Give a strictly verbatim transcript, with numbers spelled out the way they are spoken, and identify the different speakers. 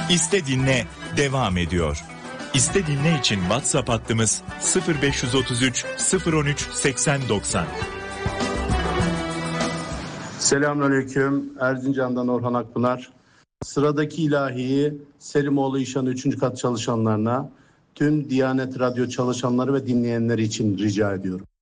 Speaker 1: İste Dinle devam ediyor. İste Dinle için WhatsApp hattımız sıfır beş otuz üç sıfır on üç seksen doksan.
Speaker 2: Selamünaleyküm. Erzincan'dan Orhan Akpınar. Sıradaki ilahiyi Selimoğlu İşhan'ın üçüncü kat çalışanlarına, tüm Diyanet Radyo çalışanları ve dinleyenleri için rica ediyorum.